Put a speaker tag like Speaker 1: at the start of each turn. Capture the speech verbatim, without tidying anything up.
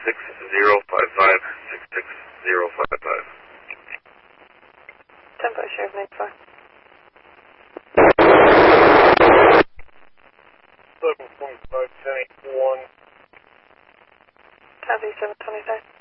Speaker 1: six zero five five, six six zero five five.
Speaker 2: ten five, Sheriff nine four.
Speaker 3: seven twenty-five, ten eighty-one.
Speaker 2: Copy, seven twenty-five.